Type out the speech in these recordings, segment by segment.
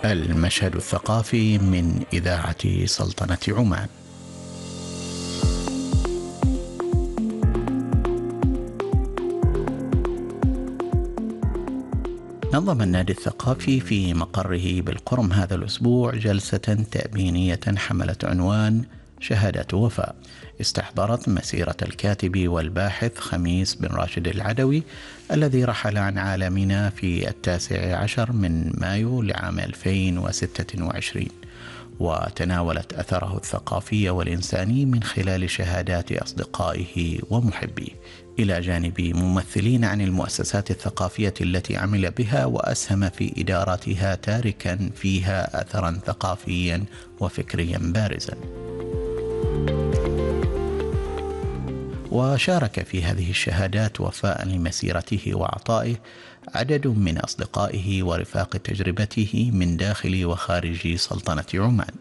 المشهد الثقافي من إذاعة سلطنة عمان. نظم النادي الثقافي في مقره بالقرم هذا الأسبوع جلسة تأمينية حملت عنوان شهادة وفاء، استحضرت مسيرة الكاتب والباحث خميس بن راشد العدوي الذي رحل عن عالمنا في 19 من مايو لعام 2026، وتناولت أثره الثقافي والإنساني من خلال شهادات أصدقائه ومحبيه، إلى جانب ممثلين عن المؤسسات الثقافية التي عمل بها وأسهم في إدارتها، تاركا فيها أثرا ثقافيا وفكريا بارزا. وشارك في هذه الشهادات وفاء لمسيرته وعطائه عدد من أصدقائه ورفاق تجربته من داخل وخارج سلطنة عمان.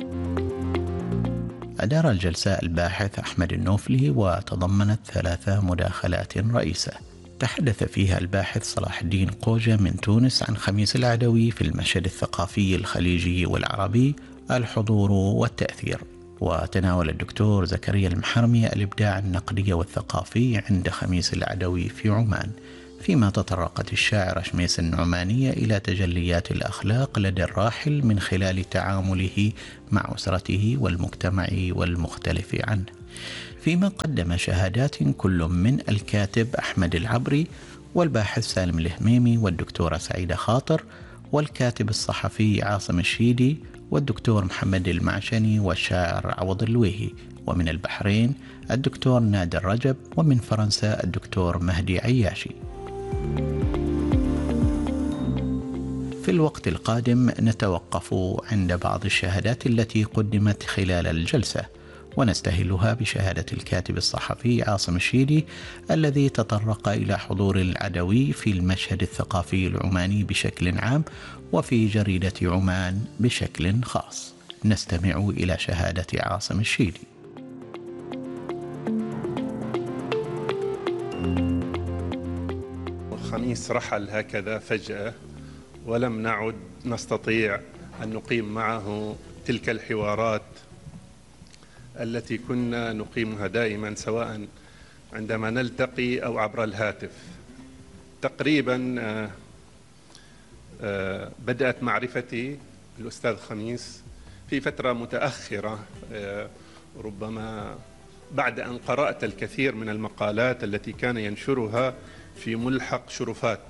أدار الجلسة الباحث أحمد النوفلي، وتضمنت 3 مداخلات رئيسة تحدث فيها الباحث صلاح الدين قوجة من تونس عن خميس العدوي في المشهد الثقافي الخليجي والعربي، الحضور والتأثير. وتناول الدكتور زكريا المحرمي الإبداع النقدي والثقافي عند خميس العدوي في عمان، فيما تطرقت الشاعرة شميس النعمانية إلى تجليات الأخلاق لدى الراحل من خلال تعامله مع أسرته والمجتمع والمختلف عنه، فيما قدم شهادات كل من الكاتب أحمد العبري والباحث سالم الهميمي والدكتورة سعيدة خاطر والكاتب الصحفي عاصم الشيدي والدكتور محمد المعشني والشاعر عوض اللويهي، ومن البحرين الدكتور نادر رجب، ومن فرنسا الدكتور مهدي عياشي. في الوقت القادم نتوقف عند بعض الشهادات التي قدمت خلال الجلسة، ونستهلها بشهادة الكاتب الصحفي عاصم الشيدي الذي تطرق إلى حضور العدوي في المشهد الثقافي العماني بشكل عام وفي جريدة عمان بشكل خاص. نستمع إلى شهادة عاصم الشيدي. خميس رحل هكذا فجأة، ولم نعد نستطيع أن نقيم معه تلك الحوارات التي كنا نقيمها دائما، سواء عندما نلتقي أو عبر الهاتف. تقريبا بدأت معرفتي بالأستاذ خميس في فترة متأخرة، ربما بعد أن قرأت الكثير من المقالات التي كان ينشرها في ملحق شرفات.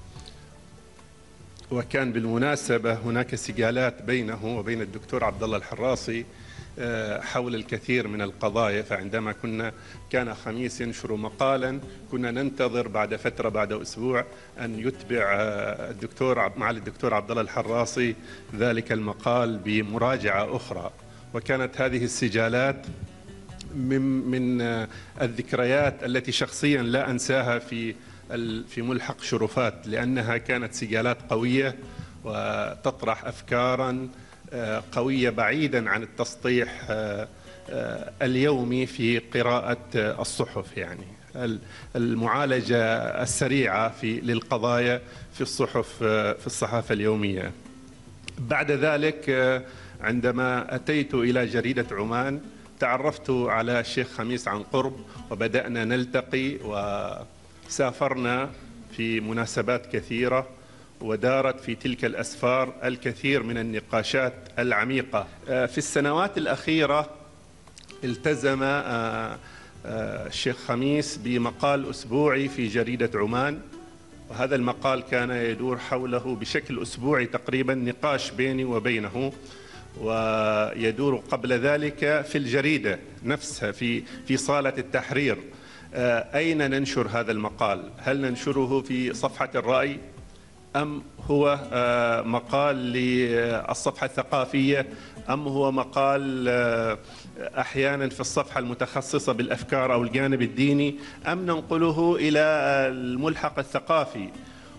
وكان بالمناسبة هناك سجالات بينه وبين الدكتور عبد الله الحراصي حول الكثير من القضايا، فعندما كان خميس ينشر مقالا كنا ننتظر بعد فترة، بعد أسبوع، أن يتبع معالي الدكتور عبد الله الحراصي ذلك المقال بمراجعة أخرى. وكانت هذه السجالات من الذكريات التي شخصيا لا أنساها في ملحق شرفات، لأنها كانت سجالات قوية وتطرح أفكارا قوية بعيدا عن التسطيح اليومي في قراءة الصحف، يعني المعالجة السريعة للقضايا في الصحف، في الصحافة اليومية. بعد ذلك عندما أتيت إلى جريدة عمان تعرفت على الشيخ خميس عن قرب، وبدأنا نلتقي وسافرنا في مناسبات كثيرة، ودارت في تلك الأسفار الكثير من النقاشات العميقة. في السنوات الأخيرة التزم الشيخ خميس بمقال أسبوعي في جريدة عمان، وهذا المقال كان يدور حوله بشكل أسبوعي تقريبا نقاش بيني وبينه، ويدور قبل ذلك في الجريدة نفسها في صالة التحرير. أين ننشر هذا المقال؟ هل ننشره في صفحة الرأي، أم هو مقال للصفحة الثقافية، أم هو مقال أحيانا في الصفحة المتخصصة بالأفكار أو الجانب الديني، أم ننقله إلى الملحق الثقافي؟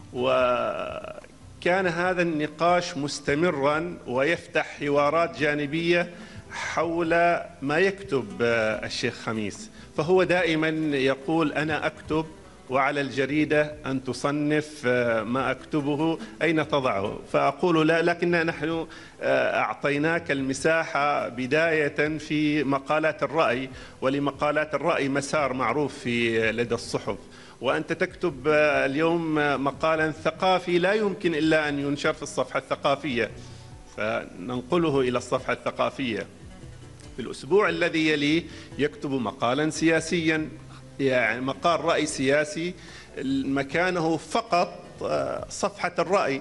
وكان هذا النقاش مستمرا ويفتح حوارات جانبية حول ما يكتب الشيخ خميس. فهو دائما يقول أنا أكتب وعلى الجريدة أن تصنف ما أكتبه أين تضعه. فأقول لا، لكن نحن أعطيناك المساحة بداية في مقالات الرأي، ولمقالات الرأي مسار معروف في لدى الصحف، وأنت تكتب اليوم مقالا ثقافي لا يمكن إلا أن ينشر في الصفحة الثقافية، فننقله إلى الصفحة الثقافية. في الأسبوع الذي يليه يكتب مقالا سياسيا، يعني مقال رأي سياسي مكانه فقط صفحة الرأي،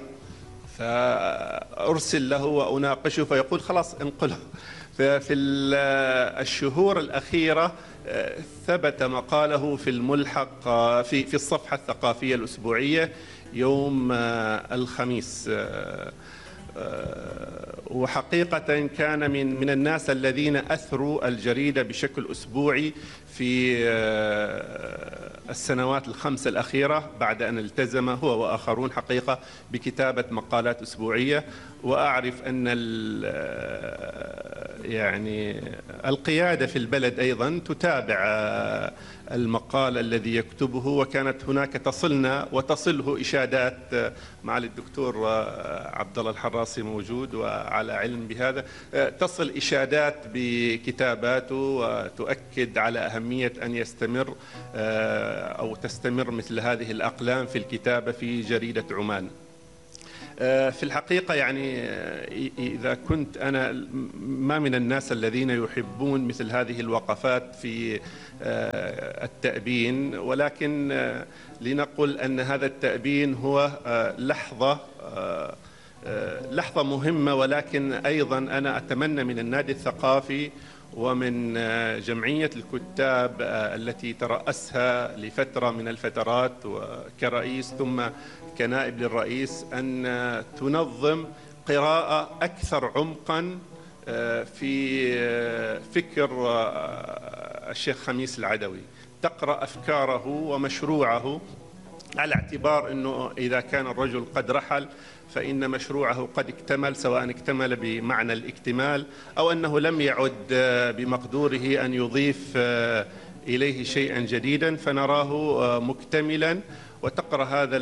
فأرسل له وأناقشه فيقول خلاص انقله. ففي الشهور الأخيرة ثبت مقاله في الملحق في الصفحة الثقافية الأسبوعية يوم الخميس، وحقيقة كان من الناس الذين أثروا الجريدة بشكل أسبوعي في السنوات الخمس الأخيرة، بعد أن التزم هو وآخرون حقيقة بكتابة مقالات أسبوعية. وأعرف أن يعني القيادة في البلد أيضا تتابع المقال الذي يكتبه، وكانت هناك تصلنا وتصله إشادات، مع الدكتور عبد الله الحراسي موجود وعلى علم بهذا، تصل إشادات بكتاباته وتؤكد على أهمية أن يستمر أو تستمر مثل هذه الأقلام في الكتابة في جريدة عمان. في الحقيقة يعني إذا كنت أنا ما من الناس الذين يحبون مثل هذه الوقفات في التأبين، ولكن لنقل أن هذا التأبين هو لحظة مهمة، ولكن أيضا أنا أتمنى من النادي الثقافي ومن جمعية الكتاب التي ترأسها لفترة من الفترات وكرئيس ثم كنائب للرئيس أن تنظم قراءة أكثر عمقا في فكر الشيخ خميس العدوي، تقرأ أفكاره ومشروعه، على اعتبار أنه إذا كان الرجل قد رحل فإن مشروعه قد اكتمل، سواء اكتمل بمعنى الاكتمال أو أنه لم يعد بمقدوره أن يضيف إليه شيئا جديدا، فنراه مكتملا. وتقرأ هذا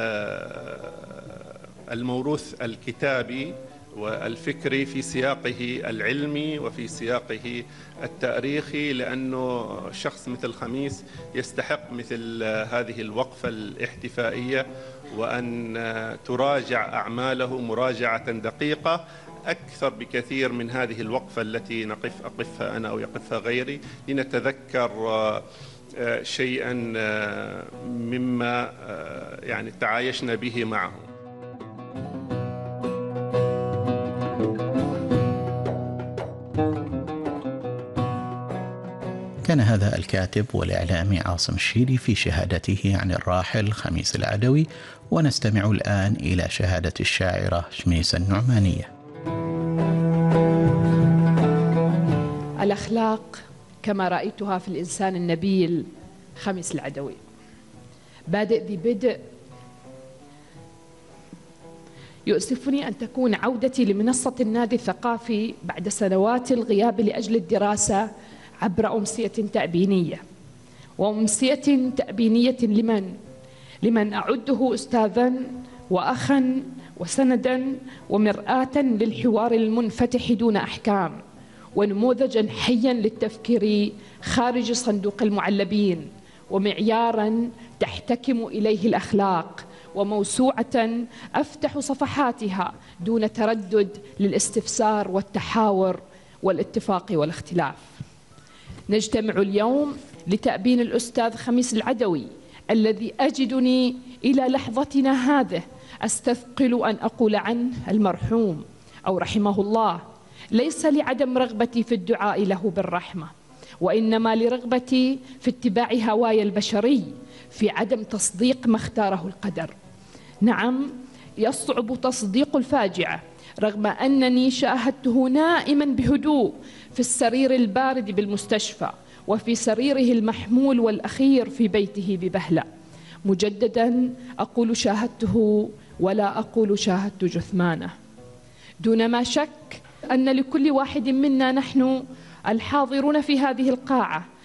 الموروث الكتابي والفكري في سياقه العلمي وفي سياقه التاريخي، لأنه شخص مثل خميس يستحق مثل هذه الوقفة الاحتفائية، وأن تراجع أعماله مراجعة دقيقة أكثر بكثير من هذه الوقفة التي أقفها أنا أو يقفها غيري، لنتذكر شيئا مما يعني تعايشنا به معه. كان هذا الكاتب والإعلامي عاصم الشيري في شهادته عن الراحل خميس العدوي، ونستمع الآن إلى شهادة الشاعرة شميسة النعمانية. الأخلاق كما رأيتها في الإنسان النبيل خميس العدوي، بادئ ذي بدء. يؤسفني أن تكون عودتي لمنصة النادي الثقافي بعد سنوات الغياب لأجل الدراسة عبر أمسية تأبينية، وأمسية تأبينية لمن أعده أستاذا وأخا وسندا ومرآة للحوار المنفتح دون أحكام، ونموذجا حيا للتفكير خارج صندوق المعلبين، ومعيارا تحتكم إليه الأخلاق، وموسوعة أفتح صفحاتها دون تردد للاستفسار والتحاور والاتفاق والاختلاف. نجتمع اليوم لتأبين الأستاذ خميس العدوي الذي أجدني إلى لحظتنا هذه أستثقل أن أقول عنه المرحوم أو رحمه الله، ليس لعدم رغبتي في الدعاء له بالرحمة، وإنما لرغبتي في اتباع هواي البشري، في عدم تصديق ما اختاره القدر. نعم، يصعب تصديق الفاجعة رغم أنني شاهدته نائما بهدوء في السرير البارد بالمستشفى، وفي سريره المحمول والأخير في بيته ببهلة. مجددا أقول شاهدته ولا أقول شاهدت جثمانه. دون ما شك أن لكل واحد منا نحن الحاضرون في هذه القاعة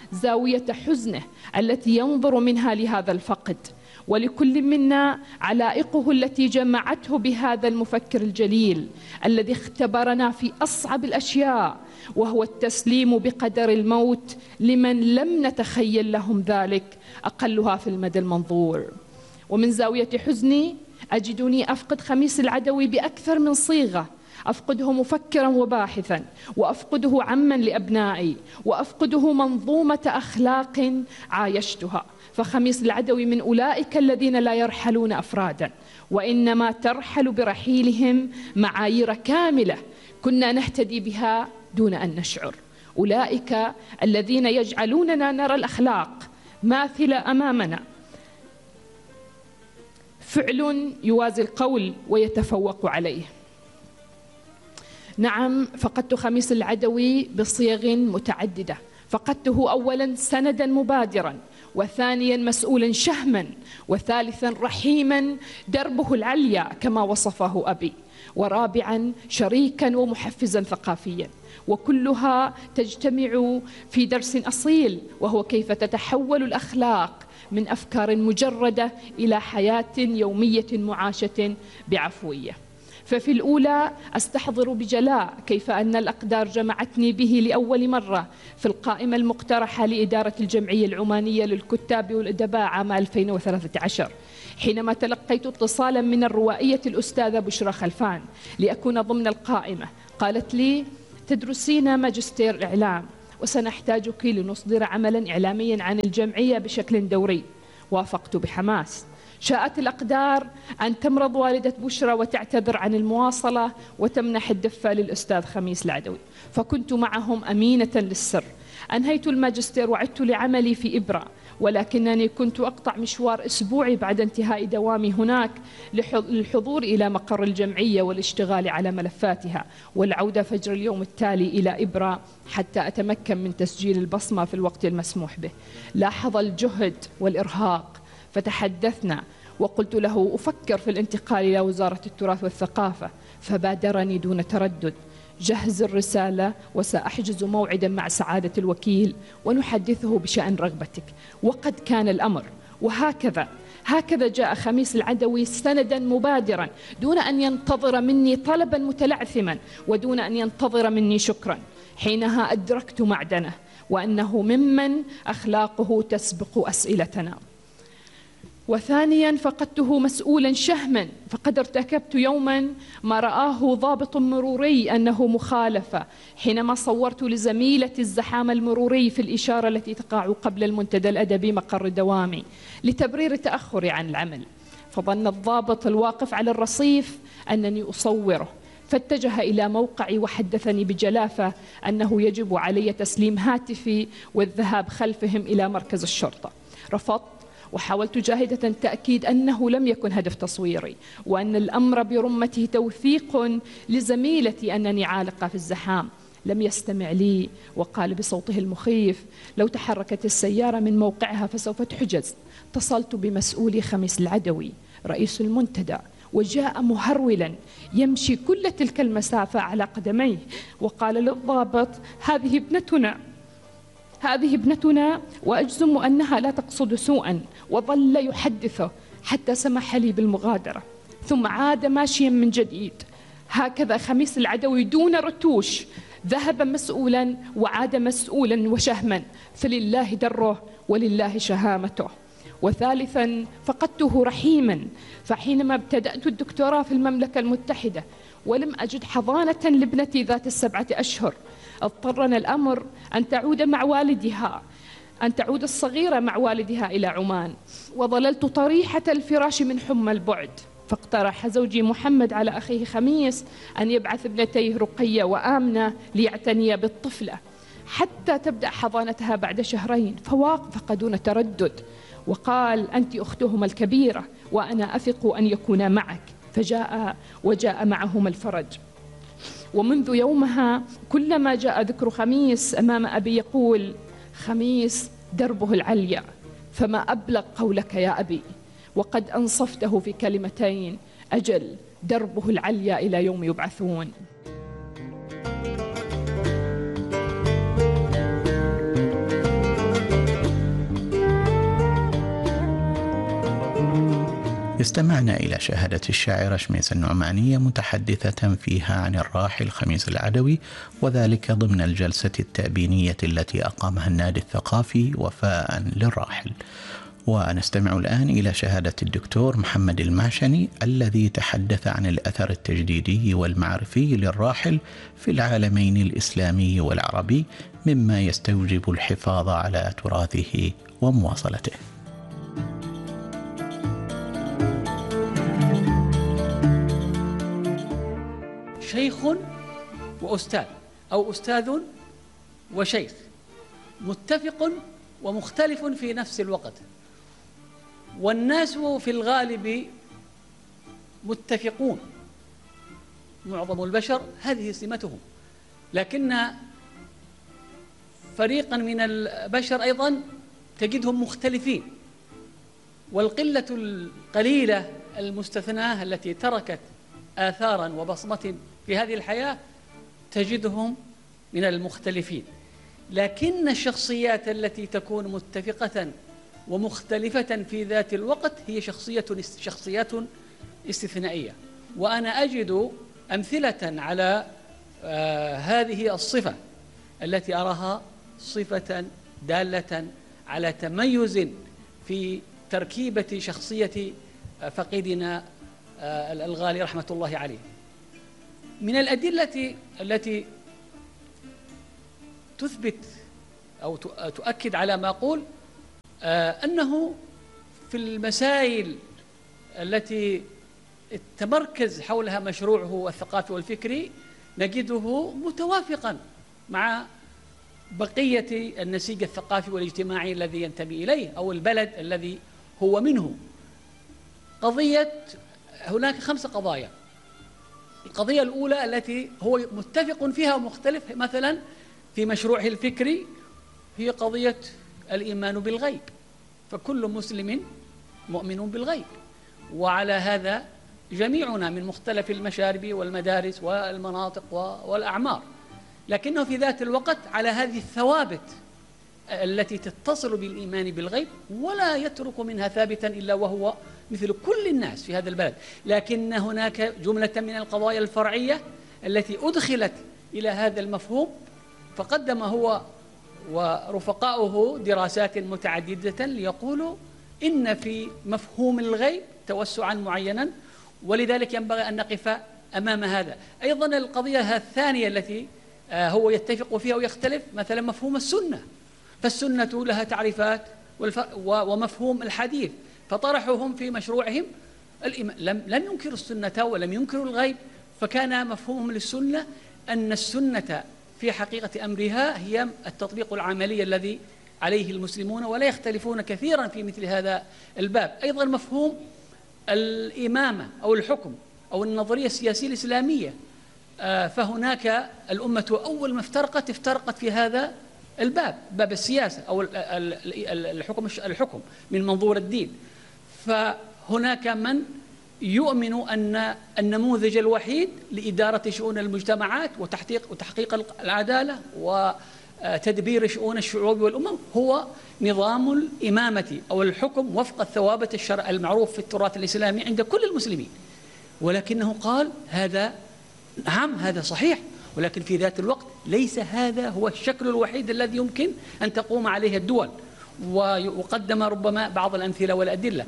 زاوية حزنه التي ينظر منها لهذا الفقد، ولكل منا علائقه التي جمعته بهذا المفكر الجليل الذي اختبرنا في أصعب الأشياء، وهو التسليم بقدر الموت لمن لم نتخيل لهم ذلك أقلها في المدى المنظور. ومن زاوية حزني أجدني أفقد خميس العدوي بأكثر من صيغة، أفقده مفكرا وباحثا، وأفقده عما لأبنائي، وأفقده منظومة أخلاق عايشتها. فخميس العدوي من أولئك الذين لا يرحلون أفرادا، وإنما ترحل برحيلهم معايير كاملة كنا نهتدي بها دون أن نشعر. أولئك الذين يجعلوننا نرى الأخلاق ماثلة أمامنا، فعل يوازي القول ويتفوق عليه. نعم، فقدت خميس العدوي بصيغ متعددة. فقدته أولا سندا مبادرا، وثانيا مسؤولا شهما، وثالثا رحيما دربه العليا كما وصفه أبي، ورابعا شريكا ومحفزا ثقافيا، وكلها تجتمع في درس أصيل، وهو كيف تتحول الأخلاق من أفكار مجردة إلى حياة يومية معاشة بعفوية. ففي الأولى أستحضر بجلاء كيف أن الأقدار جمعتني به لأول مرة في القائمة المقترحة لإدارة الجمعية العمانية للكتاب والأدباء عام 2013، حينما تلقيت اتصالا من الروائية الأستاذة بشرى خلفان لأكون ضمن القائمة. قالت لي: تدرسين ماجستير إعلام وسنحتاجك لنصدر عملا إعلاميا عن الجمعية بشكل دوري. وافقت بحماس. شاءت الأقدار أن تمرض والدة بشرى وتعتذر عن المواصلة وتمنح الدفة للأستاذ خميس العدوي، فكنت معهم أمينة للسر. أنهيت الماجستير وعدت لعملي في إبرة، ولكنني كنت أقطع مشوار أسبوعي بعد انتهاء دوامي هناك للحضور إلى مقر الجمعية والاشتغال على ملفاتها، والعودة فجر اليوم التالي إلى إبرة حتى أتمكن من تسجيل البصمة في الوقت المسموح به. لاحظ الجهد والإرهاق فتحدثنا، وقلت له أفكر في الانتقال إلى وزارة التراث والثقافة، فبادرني دون تردد: جهز الرسالة وسأحجز موعدا مع سعادة الوكيل ونحدثه بشأن رغبتك. وقد كان الأمر، وهكذا جاء خميس العدوي سندا مبادرا دون أن ينتظر مني طلبا متلعثما ودون أن ينتظر مني شكرا. حينها أدركت معدنه، وأنه ممن أخلاقه تسبق أسئلتنا. وثانيا فقدته مسؤولا شهما، فقد ارتكبت يوما ما رآه ضابط مروري أنه مخالفة، حينما صورت لزميلة الزحام المروري في الإشارة التي تقع قبل المنتدى الأدبي مقر دوامي لتبرير تأخري عن العمل. فظن الضابط الواقف على الرصيف أنني أصوره، فاتجه إلى موقعي وحدثني بجلافة أنه يجب علي تسليم هاتفي والذهاب خلفهم إلى مركز الشرطة. رفضت، وحاولت جاهدة تأكيد أنه لم يكن هدف تصويري، وأن الأمر برمته توثيق لزميلتي أنني عالقة في الزحام. لم يستمع لي، وقال بصوته المخيف: لو تحركت السيارة من موقعها فسوف تحجز. اتصلت بمسؤولي خميس العدوي رئيس المنتدى، وجاء مهرولا يمشي كل تلك المسافة على قدميه، وقال للضابط: هذه ابنتنا وأجزم أنها لا تقصد سوءا. وظل يحدثه حتى سمح لي بالمغادرة، ثم عاد ماشيا من جديد. هكذا خميس العدوي دون رتوش ذهب مسؤولا وعاد مسؤولا وشهما، فلله دره ولله شهامته. وثالثا فقدته رحيما، فحينما ابتدأت الدكتوراه في المملكة المتحدة ولم أجد حضانة لابنتي ذات 7 أشهر، اضطرنا الأمر أن تعود الصغيرة مع والدها إلى عمان، وظللت طريحة الفراش من حمى البعد. فاقترح زوجي محمد على أخيه خميس أن يبعث ابنتيه رقية وآمنة ليعتني بالطفلة حتى تبدأ حضانتها بعد 2 شهر. فوافق دون تردد، وقال: أنت أختهما الكبيرة وأنا أثق أن يكونا معك. وجاء معهما الفرج. ومنذ يومها كلما جاء ذكر خميس أمام أبي يقول: خميس دربه العليا، فما أبلغ قولك يا أبي. وقد أنصفته في كلمتين: أجل دربه العليا إلى يوم يبعثون. استمعنا إلى شهادة الشاعرة شميس النعمانية متحدثة فيها عن الراحل خميس العدوي، وذلك ضمن الجلسة التأبينية التي أقامها النادي الثقافي وفاء للراحل. ونستمع الآن إلى شهادة الدكتور محمد المعشني الذي تحدث عن الأثر التجديدي والمعرفي للراحل في العالمين الإسلامي والعربي، مما يستوجب الحفاظ على تراثه ومواصلته. شيخ وأستاذ أو أستاذ وشيخ، متفق ومختلف في نفس الوقت، والناس في الغالب متفقون، معظم البشر هذه سمتهم، لكن فريقا من البشر أيضا تجدهم مختلفين، والقلة القليلة المستثناة التي تركت آثارا وبصمة في هذه الحياة تجدهم من المختلفين. لكن الشخصيات التي تكون متفقة ومختلفة في ذات الوقت هي شخصيات استثنائية، وأنا أجد أمثلة على هذه الصفة التي أراها صفة دالة على تميز في تركيبة شخصية فقيدنا الغالي رحمة الله عليه. من الأدلة التي تثبت أو تؤكد على ما أقول أنه في المسائل التي التمركز حولها مشروعه الثقافي والفكري نجده متوافقا مع بقية النسيج الثقافي والاجتماعي الذي ينتمي إليه أو البلد الذي هو منه. هناك 5 قضايا. القضية الأولى التي هو متفق فيها ومختلف مثلا في مشروعه الفكري هي قضية الإيمان بالغيب، فكل مسلم مؤمن بالغيب، وعلى هذا جميعنا من مختلف المشارب والمدارس والمناطق والأعمار، لكنه في ذات الوقت على هذه الثوابت التي تتصل بالإيمان بالغيب ولا يترك منها ثابتا إلا وهو مثل كل الناس في هذا البلد. لكن هناك جملة من القضايا الفرعية التي أدخلت إلى هذا المفهوم، فقدم هو ورفقاؤه دراسات متعددة ليقولوا إن في مفهوم الغيب توسعا معينا، ولذلك ينبغي أن نقف أمام هذا. أيضا القضية الثانية التي هو يتفق فيها ويختلف مثلا مفهوم السنة، فالسنة لها تعريفات ومفهوم الحديث، فطرحهم في مشروعهم لم ينكروا السنة ولم ينكروا الغيب، فكان مفهومهم للسنة أن السنة في حقيقة أمرها هي التطبيق العملي الذي عليه المسلمون ولا يختلفون كثيرا في مثل هذا الباب. أيضا مفهوم الإمامة أو الحكم أو النظرية السياسية الإسلامية، فهناك الأمة أول ما افترقت في هذا الباب، باب السياسة أو الحكم من منظور الدين. فهناك من يؤمن أن النموذج الوحيد لإدارة شؤون المجتمعات وتحقيق العدالة وتدبير شؤون الشعوب والأمم هو نظام الإمامة أو الحكم وفق الثوابت الشرع المعروف في التراث الإسلامي عند كل المسلمين. ولكنه قال هذا نعم هذا صحيح، ولكن في ذات الوقت ليس هذا هو الشكل الوحيد الذي يمكن أن تقوم عليه الدول، وقدم ربما بعض الأمثلة والأدلة.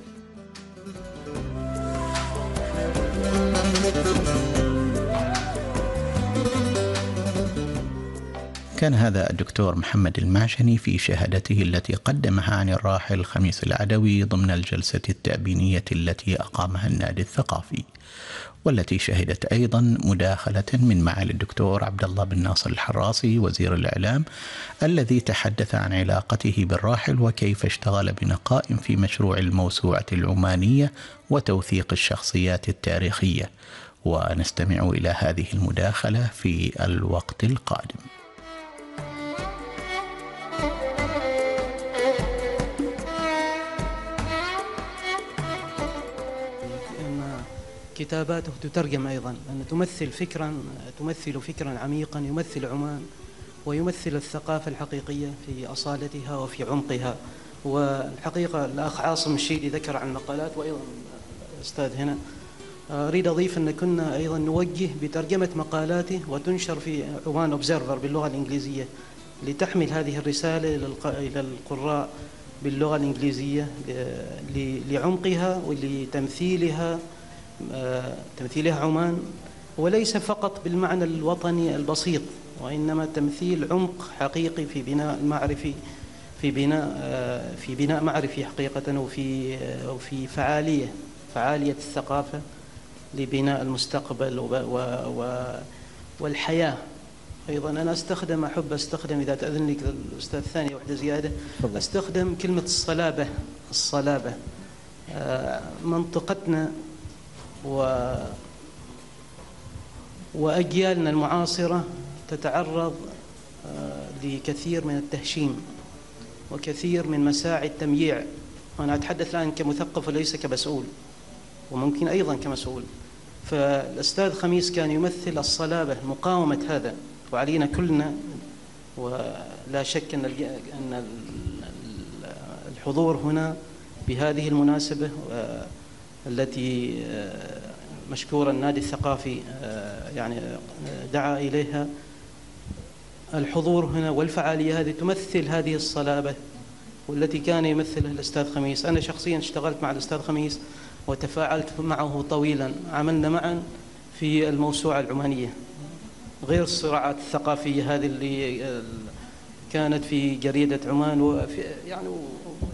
كان هذا الدكتور محمد المعشني في شهادته التي قدمها عن الراحل خميس العدوي ضمن الجلسة التأبينية التي أقامها النادي الثقافي، والتي شهدت أيضا مداخلة من معالي الدكتور عبد الله بن ناصر الحراسي وزير الإعلام، الذي تحدث عن علاقته بالراحل وكيف اشتغل بنقاء في مشروع الموسوعة العمانية وتوثيق الشخصيات التاريخية. ونستمع إلى هذه المداخلة في الوقت القادم. كتاباته تترجم أيضا، أن تمثل فكرا عميقا يمثل عمان ويمثل الثقافة الحقيقية في أصالتها وفي عمقها. والحقيقة الأخ عاصم الشيدي ذكر عن مقالات، وأيضا الأستاذ هنا. أريد أضيف أن كنا أيضا نوجه بترجمة مقالاته وتنشر في عمان أوبزرفر باللغة الإنجليزية، لتحمل هذه الرسالة إلى القراء باللغة الإنجليزية لعمقها ولتمثيلها عمان، وليس فقط بالمعنى الوطني البسيط، وإنما تمثيل عمق حقيقي في بناء المعرفي، في بناء معرفي حقيقة، وفي فعالية الثقافة لبناء المستقبل والحياة. أيضا أنا أحب أستخدم إذا تأذن لي الأستاذ ثاني واحدة زيادة، أستخدم كلمة الصلابة. منطقتنا وأجيالنا المعاصرة تتعرض لكثير من التهشيم وكثير من مساعي التمييع، وأنا أتحدث الآن كمثقف وليس كمسؤول، وممكن أيضا كمسؤول. فالأستاذ خميس كان يمثل الصلابة، مقاومة هذا، وعلينا كلنا، ولا شك أن الحضور هنا بهذه المناسبة التي مشكورا النادي الثقافي يعني دعا إليها، الحضور هنا والفعالية هذه تمثل هذه الصلابة والتي كان يمثلها الأستاذ خميس. أنا شخصيا اشتغلت مع الأستاذ خميس وتفاعلت معه طويلا، عملنا معا في الموسوعة العمانية، غير الصراعات الثقافية هذه اللي كانت في جريدة عمان،